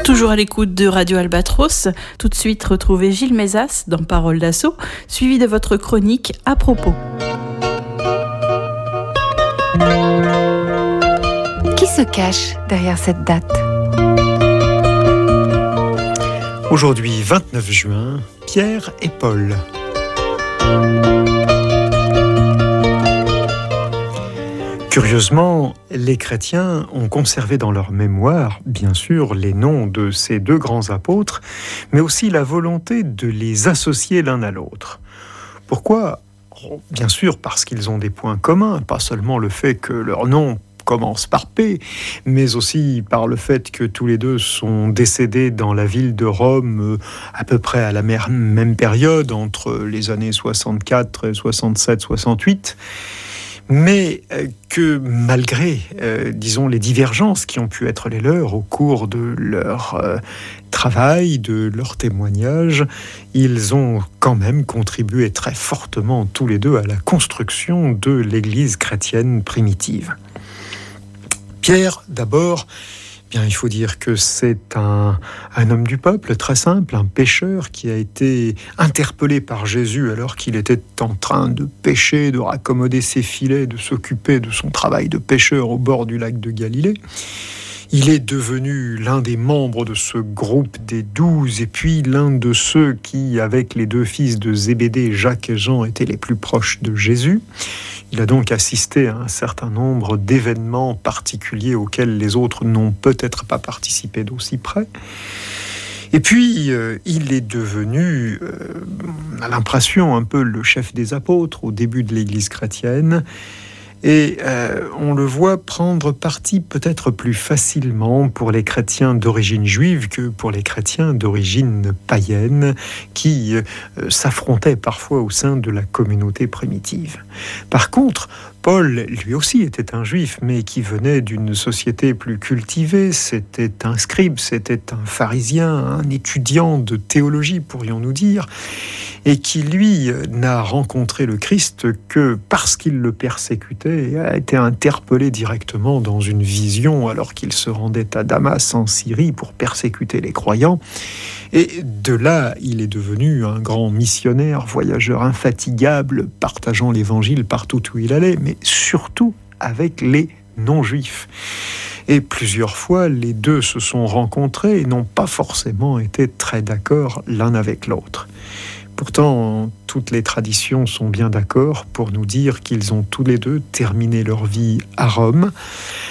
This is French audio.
Toujours à l'écoute de Radio Albatros, tout de suite retrouvez Gilles Mézas dans Parole d'Assaut, suivi de votre chronique à propos. Qui se cache derrière cette date ? Aujourd'hui, 29 juin, Pierre et Paul. Curieusement, les chrétiens ont conservé dans leur mémoire, bien sûr, les noms de ces deux grands apôtres, mais aussi la volonté de les associer l'un à l'autre. Pourquoi ? Bien sûr, parce qu'ils ont des points communs, pas seulement le fait que leur nom commence par P, mais aussi par le fait que tous les deux sont décédés dans la ville de Rome à peu près à la même période, entre les années 64 et 67, 68. Mais que malgré, disons, les divergences qui ont pu être les leurs au cours de leur travail, de leur témoignage, ils ont quand même contribué très fortement tous les deux à la construction de l'Église chrétienne primitive. Pierre, d'abord, bien, il faut dire que c'est un homme du peuple, très simple, un pêcheur qui a été interpellé par Jésus alors qu'il était en train de pêcher, de raccommoder ses filets, de s'occuper de son travail de pêcheur au bord du lac de Galilée. Il est devenu l'un des membres de ce groupe des 12 et puis l'un de ceux qui, avec les deux fils de Zébédée, Jacques et Jean, étaient les plus proches de Jésus. Il a donc assisté à un certain nombre d'événements particuliers auxquels les autres n'ont peut-être pas participé d'aussi près. Et puis, il est devenu, à l'impression, un peu le chef des apôtres au début de l'Église chrétienne. Et on le voit prendre parti peut-être plus facilement pour les chrétiens d'origine juive que pour les chrétiens d'origine païenne qui s'affrontaient parfois au sein de la communauté primitive. Par contre, Paul, lui aussi, était un juif, mais qui venait d'une société plus cultivée. C'était un scribe, c'était un pharisien, un étudiant de théologie, pourrions-nous dire, et qui, lui, n'a rencontré le Christ que parce qu'il le persécutait et a été interpellé directement dans une vision alors qu'il se rendait à Damas, en Syrie, pour persécuter les croyants. Et de là, il est devenu un grand missionnaire, voyageur infatigable, partageant l'évangile partout où il allait, mais surtout avec les non-juifs. Et plusieurs fois, les deux se sont rencontrés et n'ont pas forcément été très d'accord l'un avec l'autre. Pourtant, toutes les traditions sont bien d'accord pour nous dire qu'ils ont tous les deux terminé leur vie à Rome.